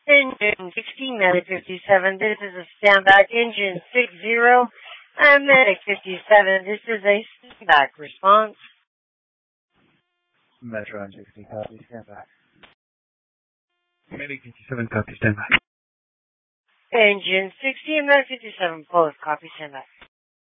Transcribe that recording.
Engine 60, Medic 57, this is a standback. Engine 60, Medic 57, this is a standback response. Metro M60, copy, standback. Medic 57, copy, standback. Engine 60 and Medic 57, both copy, standback.